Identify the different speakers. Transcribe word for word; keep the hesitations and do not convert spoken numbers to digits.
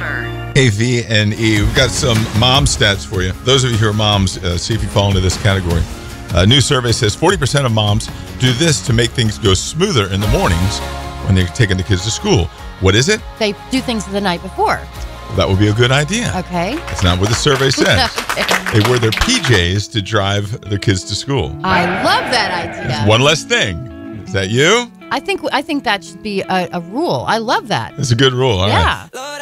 Speaker 1: number.
Speaker 2: A, V, and E. We've got some mom stats for you. Those of you who are moms, uh, see if you fall into this category. A new survey says forty percent of moms do this to make things go smoother in the mornings when they're taking the kids to school. What is it?
Speaker 3: They do things the night before.
Speaker 2: That would be a good idea.
Speaker 3: Okay.
Speaker 2: That's not what the survey says.
Speaker 3: Okay.
Speaker 2: They wear their P Js to drive their kids to school.
Speaker 3: I love that idea.
Speaker 2: One less thing. Is that you?
Speaker 3: I think I think that should be a, a rule. I love that.
Speaker 2: That's a good rule. All right.
Speaker 3: Yeah.